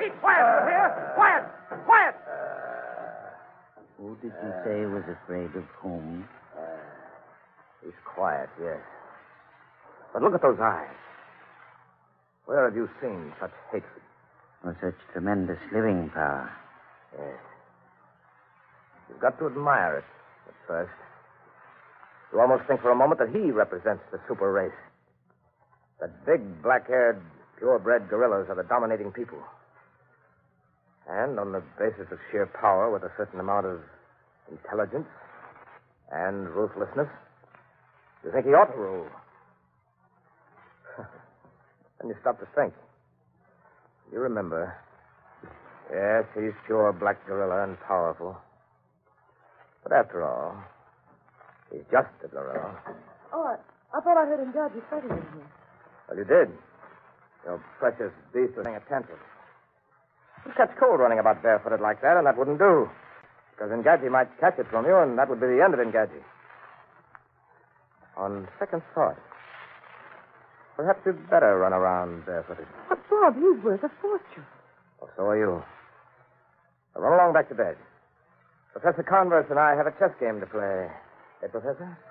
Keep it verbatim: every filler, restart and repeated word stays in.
me. Quiet uh, here. Quiet. Quiet. Uh, Who did you uh, say was afraid of whom? Uh, he's quiet, yes. But look at those eyes. Where have you seen such hatred? Or such tremendous living power? Yes. You've got to admire it at first. You almost think for a moment that he represents the super race. That big, black-haired, purebred gorillas are the dominating people. And on the basis of sheer power, with a certain amount of intelligence and ruthlessness, you think he ought to rule. Then you stop to think. You remember. Yes, he's pure black gorilla and powerful. But after all, he's just a gorilla. Oh, I, I thought I heard him guard you fighting in here. Well, you did. Your precious beast was having a tantrum. You'd catch cold running about barefooted like that, and that wouldn't do. Because Engadji might catch it from you, and that would be the end of Engadji. On second thought, perhaps you'd better run around barefooted. But, Bob, he's worth a fortune. Well, so are you. Now run along back to bed. Professor Converse and I have a chess game to play. Eh, Professor?